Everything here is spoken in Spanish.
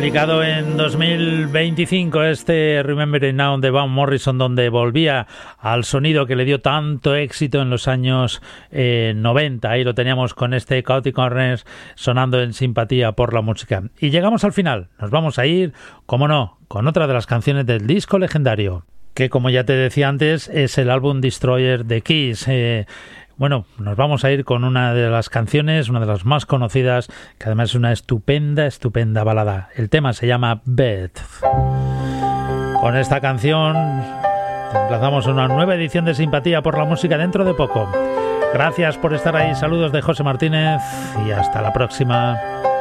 publicado en 2025 este Remembering Now de Van Morrison, donde volvía al sonido que le dio tanto éxito en los años 90. Ahí lo teníamos con este Chaotic Corners sonando en Simpatía por la Música. Y llegamos al final. Nos vamos a ir, como no, con otra de las canciones del disco legendario, que, como ya te decía antes, es el álbum Destroyer de Kiss. Bueno, nos vamos a ir con una de las canciones, una de las más conocidas, que además es una estupenda balada. El tema se llama Beth. Con esta canción te emplazamos a una nueva edición de Simpatía por la Música dentro de poco. Gracias por estar ahí, saludos de José Martínez y hasta la próxima.